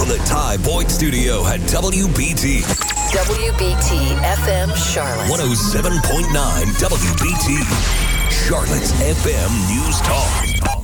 from the Ty Boyd Studio at WBT. WBT FM Charlotte. 107.9 WBT. Charlotte's FM News Talk.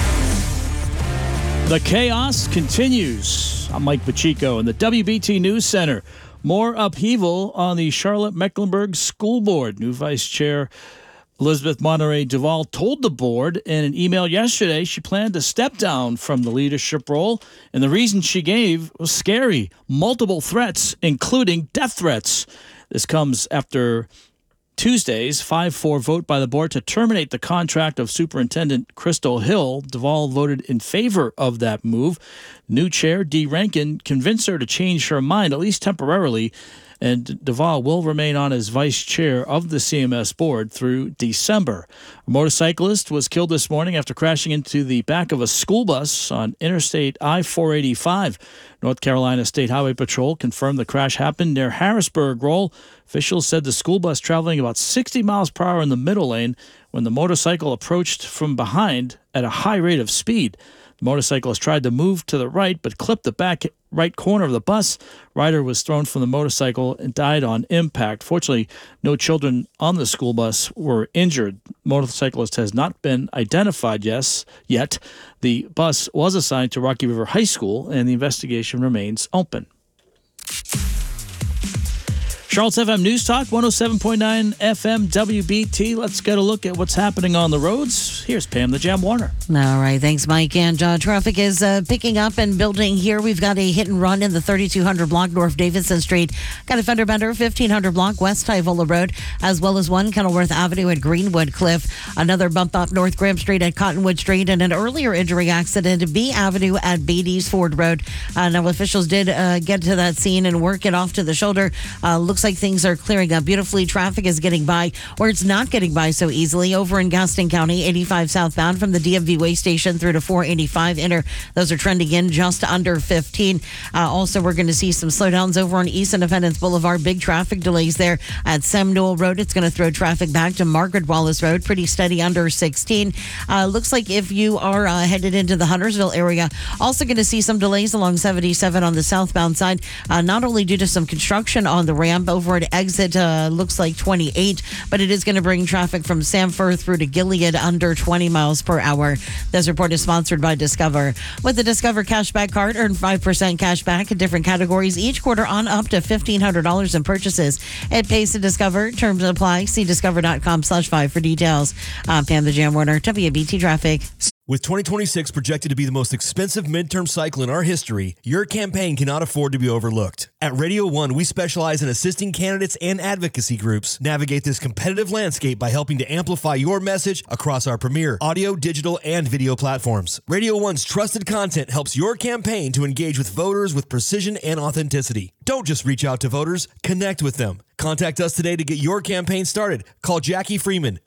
The chaos continues. I'm Mike Pacheco in the WBT News Center. More upheaval on the Charlotte-Mecklenburg School Board. New Vice Chair Elizabeth Monterey Duval told the board in an email yesterday she planned to step down from the leadership role, and the reason she gave was scary. Multiple threats, including death threats. This comes after Tuesday's 5-4 vote by the board to terminate the contract of Superintendent Crystal Hill. Duval voted in favor of that move. New chair Dee Rankin convinced her to change her mind, at least temporarily, and Duval will remain on as vice chair of the CMS board through December. A motorcyclist was killed this morning after crashing into the back of a school bus on Interstate I-485. North Carolina State Highway Patrol confirmed the crash happened near Harrisburg Roll. Officials said the school bus traveling about 60 miles per hour in the middle lane when the motorcycle approached from behind at a high rate of speed. The motorcyclist tried to move to the right but clipped the back right corner of the bus. Rider was thrown from the motorcycle and died on impact. Fortunately, no children on the school bus were injured. Motorcyclist has not been identified yet. The bus was assigned to Rocky River High School, and the investigation remains open. Charlotte's FM News Talk, 107.9 FM WBT. Let's get a look at what's happening on the roads. Here's Pam the Jam Warner. All right, thanks, Mike. And traffic is picking up and building here. We've got a hit and run in the 3200 block North Davidson Street. Got a fender bender, 1500 block West Tyvola Road, as well as one Kenilworth Avenue at Greenwood Cliff. Another bump up North Graham Street at Cottonwood Street, and an earlier injury accident at B Avenue at Beatty's Ford Road. Now, officials did get to that scene and work it off to the shoulder. Looks like things are clearing up beautifully. Traffic is getting by, or it's not getting by so easily. Over in Gaston County, 85 southbound from the DMV way station through to 485 inner. Those are trending in just under 15. Also, we're going to see some slowdowns over on East Independence Boulevard. Big traffic delays there at Seminole Road. It's going to throw traffic back to Margaret Wallace Road. Pretty steady under 16. Looks like if you are headed into the Huntersville area, also going to see some delays along 77 on the southbound side, not only due to some construction on the ramp over at exit, looks like 28, but it is going to bring traffic from Sanford through to Gilead under 20 miles per hour. This report is sponsored by Discover. With the Discover Cashback Card, earn 5% cash back in different categories each quarter on up to $1,500 in purchases. It pays to Discover. Terms apply. See discover.com/5 for details. Pam the Jam Warner, WBT Traffic. With 2026 projected to be the most expensive midterm cycle in our history, your campaign cannot afford to be overlooked. At Radio 1, we specialize in assisting candidates and advocacy groups navigate this competitive landscape by helping to amplify your message across our premier audio, digital, and video platforms. Radio 1's trusted content helps your campaign to engage with voters with precision and authenticity. Don't just reach out to voters, connect with them. Contact us today to get your campaign started. Call Jackie Freeman,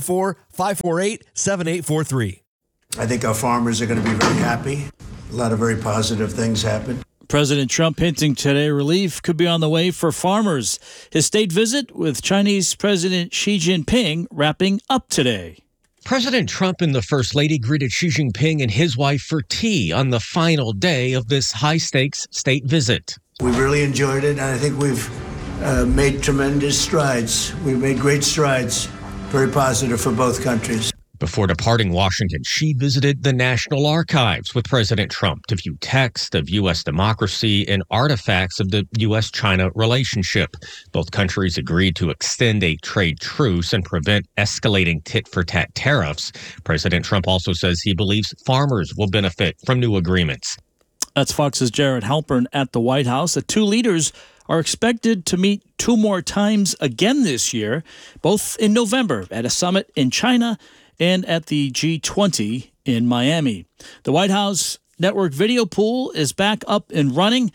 704-548-7843. I think our farmers are going to be very happy. A lot of very positive things happen. President Trump hinting today relief could be on the way for farmers. His state visit with Chinese President Xi Jinping wrapping up today. President Trump and the First Lady greeted Xi Jinping and his wife for tea on the final day of this high-stakes state visit. We really enjoyed it, and I think we've made tremendous strides. We've made great strides, very positive for both countries. Before departing Washington, Xi visited the National Archives with President Trump to view texts of U.S. democracy and artifacts of the U.S.-China relationship. Both countries agreed to extend a trade truce and prevent escalating tit-for-tat tariffs. President Trump also says he believes farmers will benefit from new agreements. That's Fox's Jared Halpern at the White House. The two leaders are expected to meet two more times again this year, both in November at a summit in China and at the G20 in Miami. The White House network video pool is back up and running.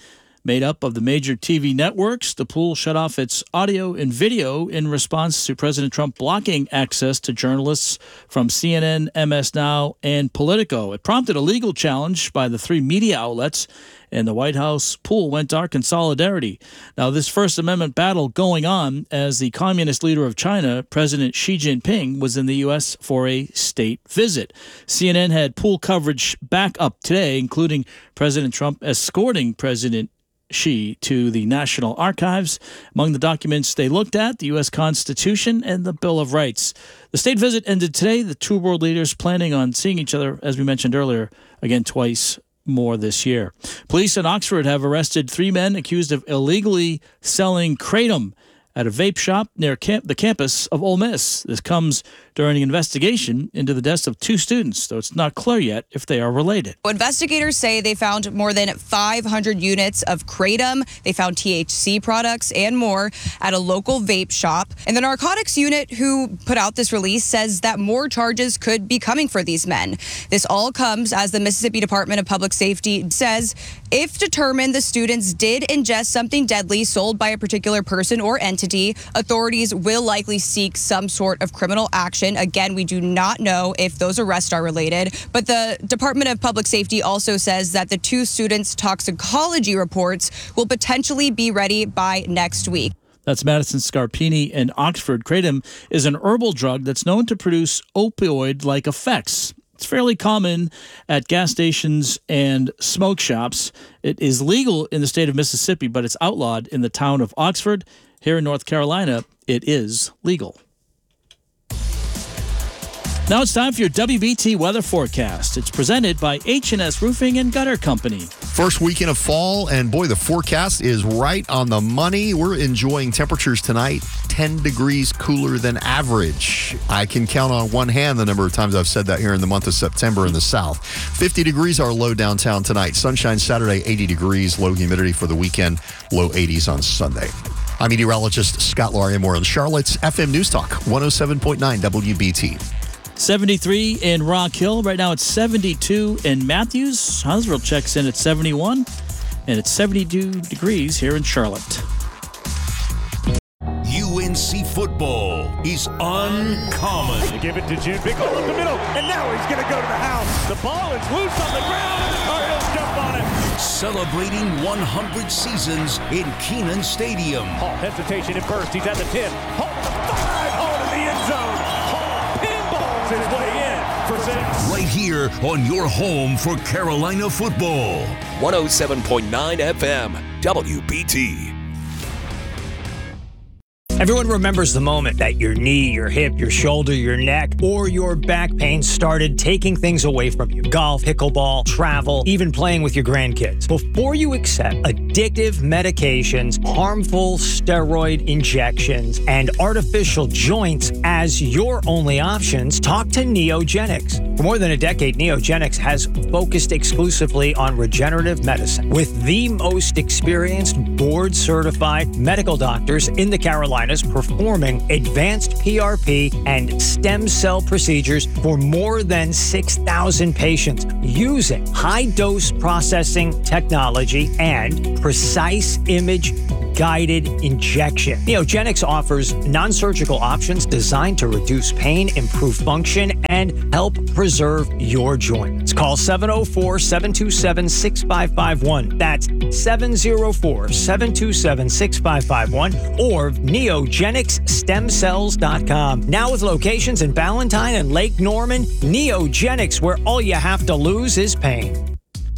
made up of the major TV networks. The pool shut off its audio and video in response to President Trump blocking access to journalists from CNN, MS Now, and Politico. It prompted a legal challenge by the three media outlets, and the White House pool went dark in solidarity. Now, this First Amendment battle going on as the communist leader of China, President Xi Jinping, was in the U.S. for a state visit. CNN had pool coverage back up today, including President Trump escorting President Xi to the National Archives. Among the documents they looked at, the U.S. Constitution and the Bill of Rights. The state visit ended today. The two world leaders planning on seeing each other, as we mentioned earlier, again twice more this year. Police in Oxford have arrested three men accused of illegally selling kratom at a vape shop near the campus of Ole Miss. This comes during an investigation into the deaths of two students, though it's not clear yet if they are related. Investigators say they found more than 500 units of kratom. They found THC products and more at a local vape shop. And the narcotics unit who put out this release says that more charges could be coming for these men. This all comes as the Mississippi Department of Public Safety says if determined the students did ingest something deadly sold by a particular person or entity, authorities will likely seek some sort of criminal action. Again, we do not know if those arrests are related, but the Department of Public Safety also says that the two students' toxicology reports will potentially be ready by next week. That's Madison Scarpini in Oxford. Kratom is an herbal drug that's known to produce opioid-like effects. It's fairly common at gas stations and smoke shops. It is legal in the state of Mississippi, but it's outlawed in the town of Oxford. Here in North Carolina, it is legal. Now it's time for your WBT weather forecast. It's presented by H&S Roofing and Gutter Company. First weekend of fall, and boy, the forecast is right on the money. We're enjoying temperatures tonight 10 degrees cooler than average. I can count on one hand the number of times I've said that here in the month of September in the South. 50 degrees our low downtown tonight. Sunshine Saturday, 80 degrees. Low humidity for the weekend, low 80s on Sunday. I'm meteorologist Scott Lauriamore on Charlotte's FM News Talk, 107.9 WBT. 73 in Rock Hill. Right now it's 72 in Matthews. Huntsville checks in at 71, and it's 72 degrees here in Charlotte. UNC football is uncommon. They give it to June. Big hole up the middle, and now he's going to go to the house. The ball is loose on the ground, and the Cardinals jump on it. Celebrating 100 seasons in Kenan Stadium. Hall hesitation at first. He's at the 10. Hall to the 5. Hall to the end zone. Hall pinballs his way in for 6. Right here on your home for Carolina football. 107.9 FM, WBT. Everyone remembers the moment that your knee, your hip, your shoulder, your neck, or your back pain started taking things away from you. Golf, pickleball, travel, even playing with your grandkids. Before you accept addictive medications, harmful steroid injections, and artificial joints as your only options, talk to Neogenics. For more than a decade, Neogenics has focused exclusively on regenerative medicine with the most experienced board-certified medical doctors in the Carolinas performing advanced PRP and stem cell procedures for more than 6,000 patients using high-dose processing technology and precise image guided injection. Neogenics offers non-surgical options designed to reduce pain, improve function, and help preserve your joints. Call 704-727-6551. That's 704-727-6551 or neogenicstemcells.com. Now with locations in Ballantyne and Lake Norman, Neogenics, where all you have to lose is pain.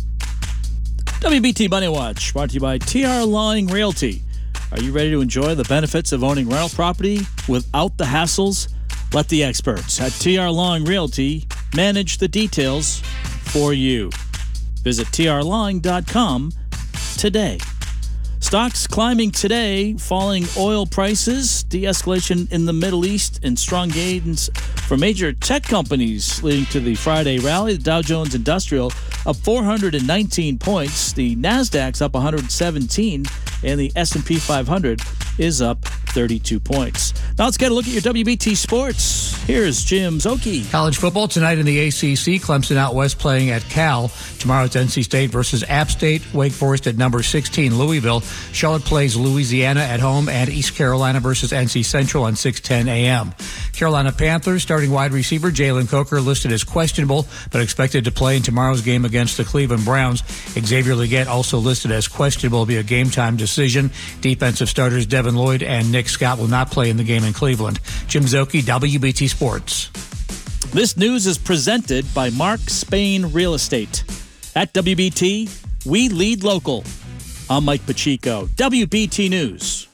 WBT Money Watch, brought to you by TR Lawing Realty. Are you ready to enjoy the benefits of owning rental property without the hassles? Let the experts at TR Lawing Realty manage the details for you. Visit trlawing.com today. Stocks climbing today, falling oil prices, de-escalation in the Middle East, and strong gains for major tech companies leading to the Friday rally. The Dow Jones Industrial up 419 points. The Nasdaq's up 117, and the S&P 500 is up 32 points. Now let's get a look at your WBT sports. Here's Jim Zoki. College football tonight in the ACC. Clemson out west playing at Cal. Tomorrow it's NC State versus App State. Wake Forest at number 16, Louisville. Charlotte plays Louisiana at home, and East Carolina versus NC Central on 6:10 a.m. Carolina Panthers starting wide receiver Jalen Coker listed as questionable, but expected to play in tomorrow's game against the Cleveland Browns. Xavier Legette also listed as questionable. Will be a game-time decision. Defensive starters Devin Lloyd and Nick Scott will not play in the game in Cleveland. Jim Zoki, WBT Sports. This news is presented by Mark Spain Real Estate. At WBT, we lead local. I'm Mike Pacheco, WBT News.